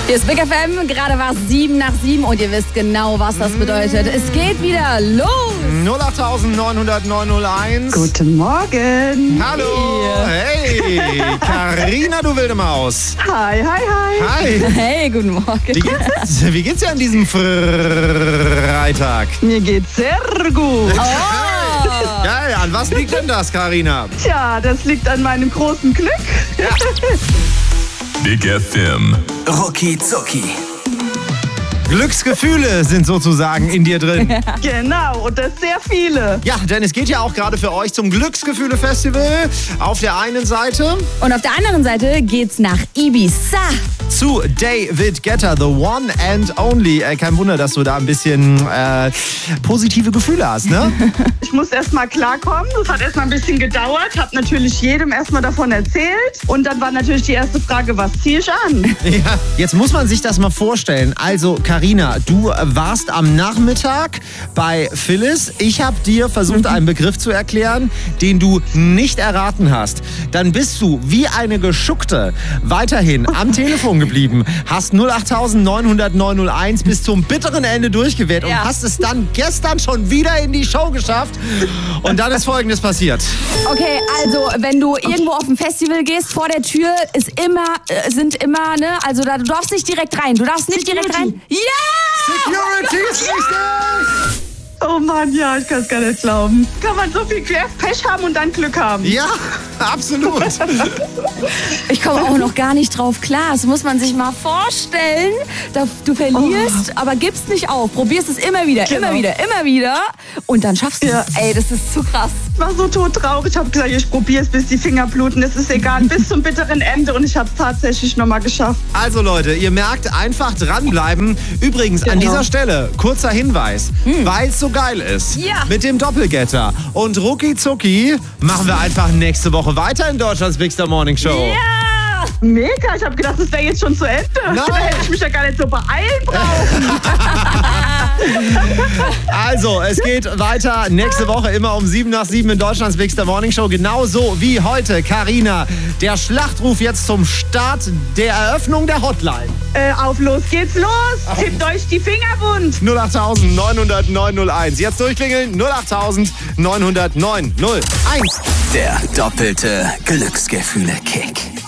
Hier ist Big FM, gerade war es 7:07 und ihr wisst genau, was das bedeutet. Es geht wieder los. 08900901. Guten Morgen. Hallo. Hey. Carina, du wilde Maus. Hi, hi, hi. Hi. Hey, guten Morgen. Wie geht's dir an diesem Freitag? Mir geht's sehr gut. Geil, an was liegt denn das, Carina? Tja, das liegt an meinem großen Glück. Big FM. Rucki Zucki. Glücksgefühle sind sozusagen in dir drin. Genau, und das sehr viele. Ja, denn es geht ja auch gerade für euch zum Glücksgefühle-Festival auf der einen Seite. Und auf der anderen Seite geht's nach Ibiza. Zu David Guetta, the one and only. Kein Wunder, dass du da ein bisschen positive Gefühle hast, ne? Ich muss erst mal klarkommen. Das hat erst mal ein bisschen gedauert. Hab natürlich jedem erst mal davon erzählt. Und dann war natürlich die erste Frage, was ziehe ich an? Ja, jetzt muss man sich das mal vorstellen. Also, Carina, du warst am Nachmittag bei Phyllis. Ich habe dir versucht, einen Begriff zu erklären, den du nicht erraten hast. Dann bist du wie eine Geschuckte weiterhin am Telefon geblieben, hast 08900901 bis zum bitteren Ende durchgewählt und hast es dann gestern schon wieder in die Show geschafft. Und dann ist Folgendes passiert. Okay, also wenn du irgendwo auf ein Festival gehst, vor der Tür sind immer, ne, also da, du darfst nicht direkt rein. Du darfst nicht direkt rein. Ja! Security ist richtig! Oh Mann, ja, ich kann es gar nicht glauben. Kann man so viel Pech haben und dann Glück haben? Ja, absolut. Ich komme auch noch gar nicht drauf klar. Das muss man sich mal vorstellen. Du verlierst, aber gibst nicht auf. Probierst es immer wieder, immer wieder. Und dann schaffst du es. Ey, das ist zu krass. Ich war so todtraurig. Ich habe gesagt, ich probiere es, bis die Finger bluten. Es ist egal, bis zum bitteren Ende. Und ich habe es tatsächlich nochmal geschafft. Also Leute, ihr merkt, einfach dranbleiben. Übrigens, an dieser Stelle, kurzer Hinweis, weil es so geil ist, mit dem Doppelgetter und Rucki Zucki machen wir einfach nächste Woche weiter in Deutschlands Big Star Morning Show. Ja! Mega, ich habe gedacht, das wäre jetzt schon zu Ende. Nein. Da hätte ich mich ja gar nicht so beeilen brauchen. Also, es geht weiter nächste Woche immer um 7:07 in Deutschlands Big Star Morning Show. Genauso wie heute, Carina. Der Schlachtruf jetzt zum Start der Eröffnung der Hotline. Auf los geht's los. Tippt euch die Finger wund. 08900901. Jetzt durchklingeln. 08900901. Der doppelte Glücksgefühle-Kick.